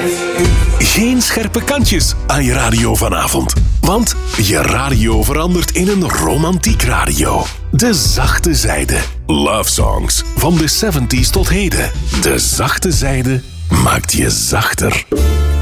Geen scherpe kantjes aan je radio vanavond. Want je radio verandert in een romantiek radio. De zachte zijde. Love songs van de 70s tot heden. De zachte zijde maakt je zachter.